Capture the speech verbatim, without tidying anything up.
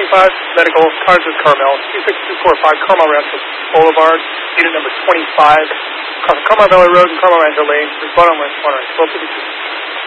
twenty-five, Medical, Kaiser Carmel, two six two four five, Carmel Rancho Boulevard, unit number twenty-five, Car- Carmel Valley Road and Carmel Rancho Lane, bottom left corner, twelve fifty-two.